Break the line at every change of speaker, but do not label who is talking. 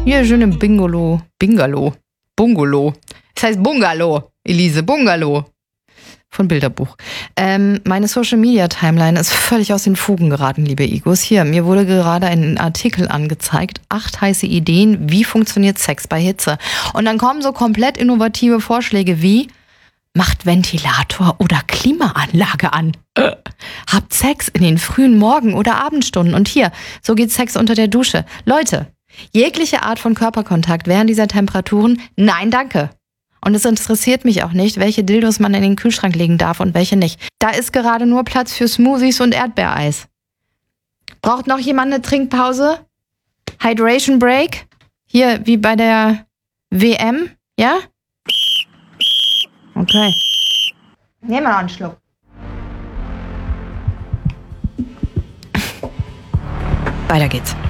Hier schön im Bungalow. Das heißt Bungalow, Elise, Bungalow. Von Bilderbuch. Meine Social-Media-Timeline ist völlig aus den Fugen geraten, liebe Igos. Hier, mir wurde gerade ein Artikel angezeigt. 8 heiße Ideen, wie funktioniert Sex bei Hitze. Und dann kommen so komplett innovative Vorschläge wie: Macht Ventilator oder Klimaanlage an. Habt Sex in den frühen Morgen- oder Abendstunden. Und hier, so geht Sex unter der Dusche. Leute, jegliche Art von Körperkontakt während dieser Temperaturen, nein, danke. Und es interessiert mich auch nicht, welche Dildos man in den Kühlschrank legen darf und welche nicht. Da ist gerade nur Platz für Smoothies und Erdbeereis. Braucht noch jemand eine Trinkpause? Hydration Break? Hier, wie bei der WM? Ja? Okay. Nehmen wir noch einen Schluck. Weiter geht's.